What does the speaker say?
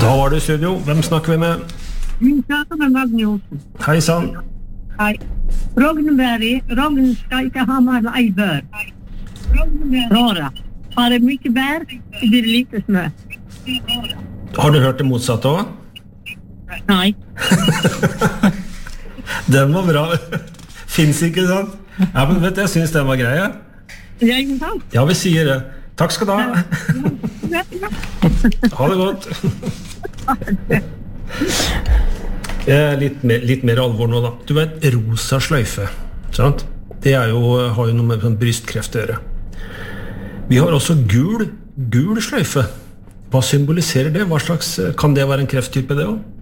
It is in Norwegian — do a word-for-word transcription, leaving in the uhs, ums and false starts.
Da var det i studio. Hvem snakker vi med? Vi snakker med Magne Olsen. Hei sann. Hei. Rogneberg, Rogn skal ikke ha mer enn ei bør. Råra. Har det mye bær, blir det lite snø. Har du hørt det motsatte også? Nei. Den var bra. Finns ikke, sant? Ja, men vet du, jeg synes den var grei, ja. Ja, ikke sant? Ja, vi sier det. Takk skal du ha. Ha det godt. Litt mer, litt mer alvor nå da. Du vet, rosa sløyfe, sant? Det er jo, har jo noe med sånn brystkreft å gjøre. Vi har også gul, gul sløyfe. Hva symboliserer det? Hva slags, kan det være en krefttype det også?